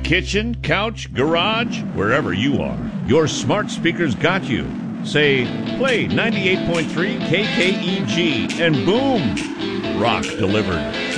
kitchen, couch, garage, wherever you are, your smart speakers got you. Say, play 98.3 KKEG, and boom! Rock delivered.